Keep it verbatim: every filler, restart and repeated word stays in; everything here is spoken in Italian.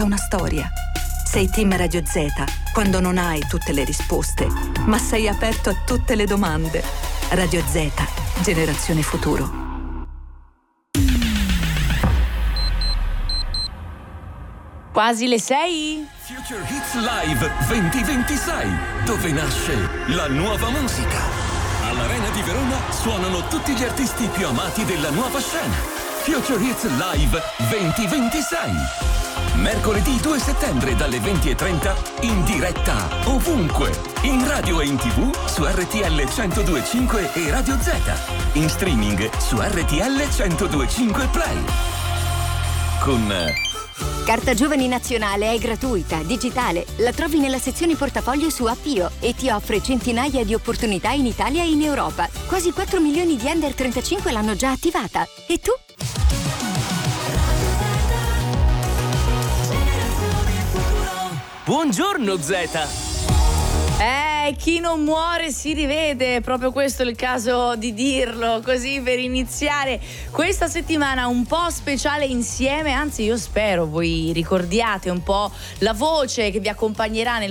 una storia. Sei team Radio Z quando non hai tutte le risposte, ma sei aperto a tutte le domande. Radio Z, generazione futuro. Quasi le sei? Future Hits Live duemilaventisei, dove nasce la nuova musica. All'Arena di Verona suonano tutti gli artisti più amati della nuova scena. Future Hits Live duemilaventisei. Mercoledì due settembre dalle venti e trenta in diretta ovunque, in radio e in tv su R T L centodue e cinque e Radio Z, in streaming su R T L centodue e cinque Play. Con Carta Giovani Nazionale è gratuita, digitale, la trovi nella sezione portafoglio su Appio e ti offre centinaia di opportunità in Italia e in Europa. Quasi quattro milioni di under trentacinque l'hanno già attivata. E tu? Buongiorno Zeta! Eh, chi non muore si rivede, proprio questo è il caso di dirlo, così per iniziare questa settimana un po' speciale insieme, anzi io spero voi ricordiate un po' la voce che vi accompagnerà nel